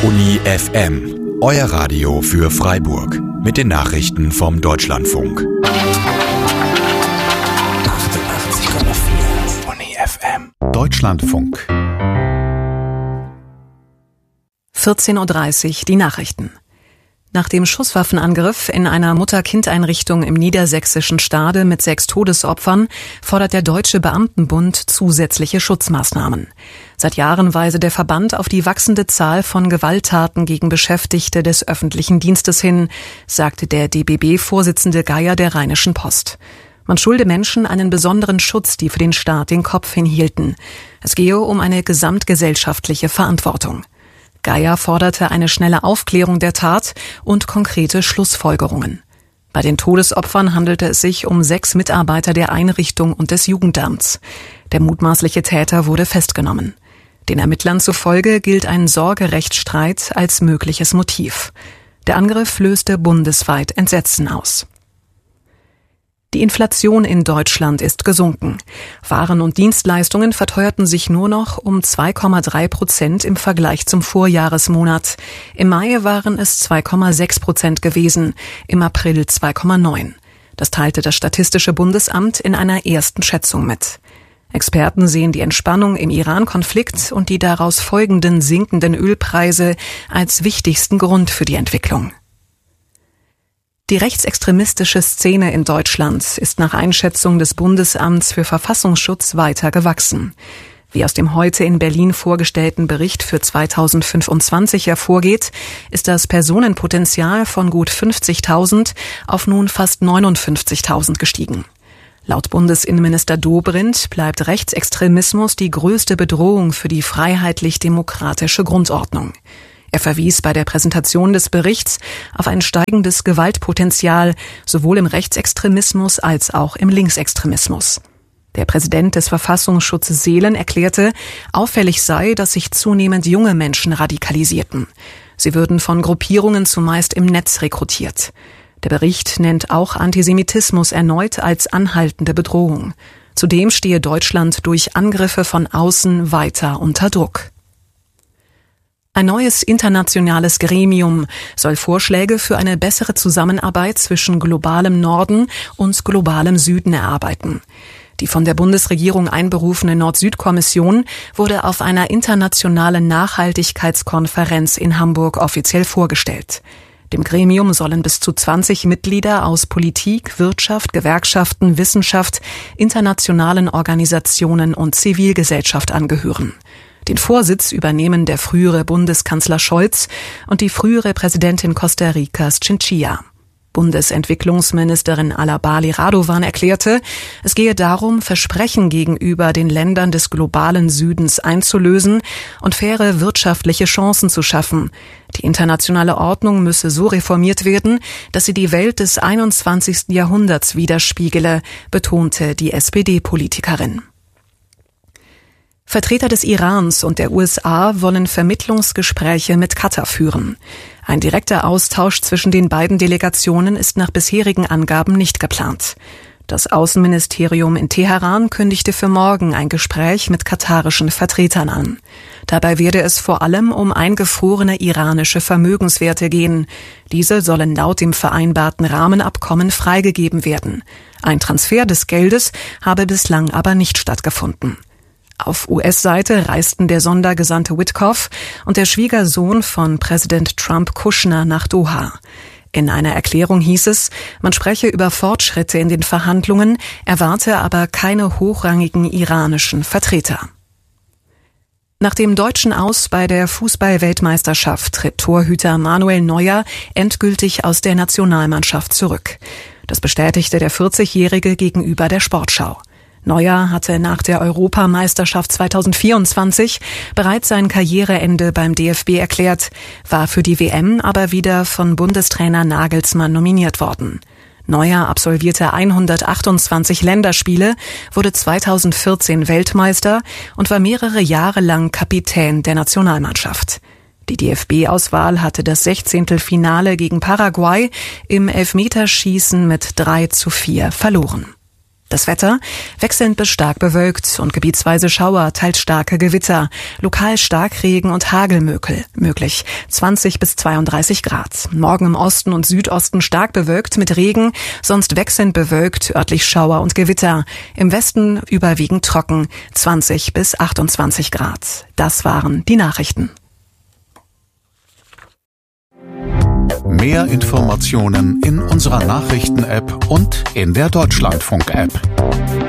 Uni FM, euer Radio für Freiburg. Mit den Nachrichten vom Deutschlandfunk. 88,4 Uni FM. Deutschlandfunk. 14:30 Uhr die Nachrichten. Nach dem Schusswaffenangriff in einer Mutter-Kind-Einrichtung im niedersächsischen Stade mit 6 Todesopfern fordert der Deutsche Beamtenbund zusätzliche Schutzmaßnahmen. Seit Jahren weise der Verband auf die wachsende Zahl von Gewalttaten gegen Beschäftigte des öffentlichen Dienstes hin, sagte der DBB-Vorsitzende Geier der Rheinischen Post. Man schulde Menschen einen besonderen Schutz, die für den Staat den Kopf hinhielten. Es gehe um eine gesamtgesellschaftliche Verantwortung. Geier forderte eine schnelle Aufklärung der Tat und konkrete Schlussfolgerungen. Bei den Todesopfern handelte es sich um 6 Mitarbeiter der Einrichtung und des Jugendamts. Der mutmaßliche Täter wurde festgenommen. Den Ermittlern zufolge gilt ein Sorgerechtsstreit als mögliches Motiv. Der Angriff löste bundesweit Entsetzen aus. Die Inflation in Deutschland ist gesunken. Waren und Dienstleistungen verteuerten sich nur noch um 2,3% im Vergleich zum Vorjahresmonat. Im Mai waren es 2,6% gewesen, im April 2,9%. Das teilte das Statistische Bundesamt in einer ersten Schätzung mit. Experten sehen die Entspannung im Iran-Konflikt und die daraus folgenden sinkenden Ölpreise als wichtigsten Grund für die Entwicklung. Die rechtsextremistische Szene in Deutschland ist nach Einschätzung des Bundesamts für Verfassungsschutz weiter gewachsen. Wie aus dem heute in Berlin vorgestellten Bericht für 2025 hervorgeht, ist das Personenpotenzial von gut 50.000 auf nun fast 59.000 gestiegen. Laut Bundesinnenminister Dobrindt bleibt Rechtsextremismus die größte Bedrohung für die freiheitlich-demokratische Grundordnung. Er verwies bei der Präsentation des Berichts auf ein steigendes Gewaltpotenzial sowohl im Rechtsextremismus als auch im Linksextremismus. Der Präsident des Verfassungsschutzes Seelen erklärte, auffällig sei, dass sich zunehmend junge Menschen radikalisierten. Sie würden von Gruppierungen zumeist im Netz rekrutiert. Der Bericht nennt auch Antisemitismus erneut als anhaltende Bedrohung. Zudem stehe Deutschland durch Angriffe von außen weiter unter Druck. Ein neues internationales Gremium soll Vorschläge für eine bessere Zusammenarbeit zwischen globalem Norden und globalem Süden erarbeiten. Die von der Bundesregierung einberufene Nord-Süd-Kommission wurde auf einer internationalen Nachhaltigkeitskonferenz in Hamburg offiziell vorgestellt. Dem Gremium sollen bis zu 20 Mitglieder aus Politik, Wirtschaft, Gewerkschaften, Wissenschaft, internationalen Organisationen und Zivilgesellschaft angehören. Den Vorsitz übernehmen der frühere Bundeskanzler Scholz und die frühere Präsidentin Costa Ricas Chinchilla. Bundesentwicklungsministerin Alabali Radovan erklärte, es gehe darum, Versprechen gegenüber den Ländern des globalen Südens einzulösen und faire wirtschaftliche Chancen zu schaffen. Die internationale Ordnung müsse so reformiert werden, dass sie die Welt des 21. Jahrhunderts widerspiegele, betonte die SPD-Politikerin. Vertreter des Irans und der USA wollen Vermittlungsgespräche mit Katar führen. Ein direkter Austausch zwischen den beiden Delegationen ist nach bisherigen Angaben nicht geplant. Das Außenministerium in Teheran kündigte für morgen ein Gespräch mit katarischen Vertretern an. Dabei werde es vor allem um eingefrorene iranische Vermögenswerte gehen. Diese sollen laut dem vereinbarten Rahmenabkommen freigegeben werden. Ein Transfer des Geldes habe bislang aber nicht stattgefunden. Auf US-Seite reisten der Sondergesandte Witkoff und der Schwiegersohn von Präsident Trump Kushner nach Doha. In einer Erklärung hieß es, man spreche über Fortschritte in den Verhandlungen, erwarte aber keine hochrangigen iranischen Vertreter. Nach dem deutschen Aus bei der Fußball-Weltmeisterschaft tritt Torhüter Manuel Neuer endgültig aus der Nationalmannschaft zurück. Das bestätigte der 40-Jährige gegenüber der Sportschau. Neuer hatte nach der Europameisterschaft 2024 bereits sein Karriereende beim DFB erklärt, war für die WM aber wieder von Bundestrainer Nagelsmann nominiert worden. Neuer absolvierte 128 Länderspiele, wurde 2014 Weltmeister und war mehrere Jahre lang Kapitän der Nationalmannschaft. Die DFB-Auswahl hatte das 16. Finale gegen Paraguay im Elfmeterschießen mit 3:4 verloren. Das Wetter: wechselnd bis stark bewölkt und gebietsweise Schauer, teils starke Gewitter. Lokal Starkregen und Hagel möglich. 20 bis 32 Grad. Morgen im Osten und Südosten stark bewölkt mit Regen, sonst wechselnd bewölkt, örtlich Schauer und Gewitter. Im Westen überwiegend trocken. 20 bis 28 Grad. Das waren die Nachrichten. Mehr Informationen in unserer Nachrichten-App und in der Deutschlandfunk-App.